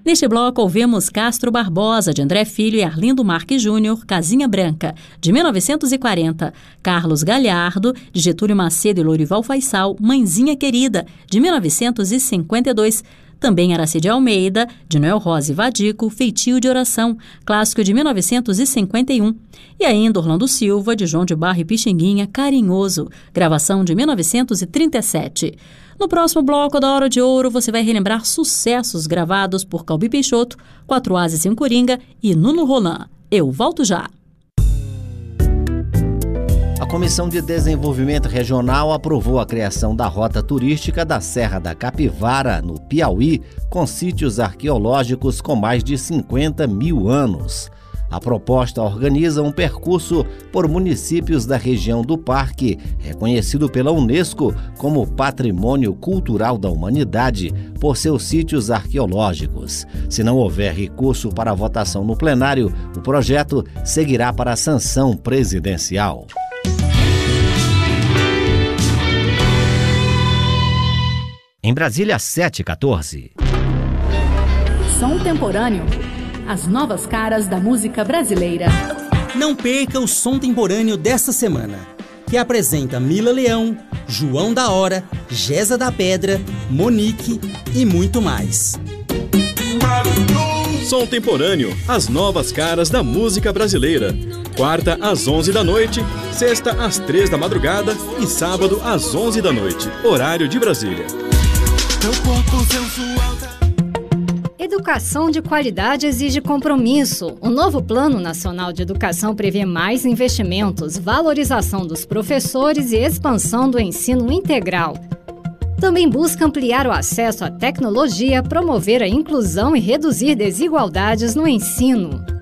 Neste bloco, ouvimos Castro Barbosa, de André Filho e Arlindo Marques Júnior, Casinha Branca, de 1940. Carlos Galhardo, de Getúlio Macedo e Lourival Faisal, Mãezinha Querida, de 1952. Também Aracide Almeida, de Noel Rosa e Vadico, Feitio de Oração, clássico de 1951. E ainda Orlando Silva, de João de Barro e Pixinguinha, Carinhoso, gravação de 1937. No próximo bloco da Hora de Ouro, você vai relembrar sucessos gravados por Calbi Peixoto, Quatro Ases e um Coringa e Nuno Roland. Eu volto já. A Comissão de Desenvolvimento Regional aprovou a criação da Rota Turística da Serra da Capivara, no Piauí, com sítios arqueológicos com mais de 50 mil anos. A proposta organiza um percurso por municípios da região do parque, reconhecido pela Unesco como Patrimônio Cultural da Humanidade, por seus sítios arqueológicos. Se não houver recurso para a votação no plenário, o projeto seguirá para a sanção presidencial. Em Brasília, 7h14. Som Temporâneo. As novas caras da música brasileira. Não perca o Som Temporâneo desta semana, que apresenta Mila Leão, João da Hora, Gesa da Pedra, Monique e muito mais. Som Temporâneo, as novas caras da música brasileira. Quarta às 11 da noite, sexta às 3 da madrugada e sábado às 11 da noite, horário de Brasília. Educação de qualidade exige compromisso. O novo Plano Nacional de Educação prevê mais investimentos, valorização dos professores e expansão do ensino integral. Também busca ampliar o acesso à tecnologia, promover a inclusão e reduzir desigualdades no ensino.